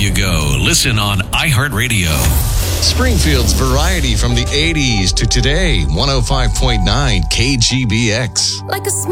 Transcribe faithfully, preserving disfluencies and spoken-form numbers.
you go. Listen on iHeartRadio. Springfield's variety from the eighties to today. one oh five point nine K G B X. Like a small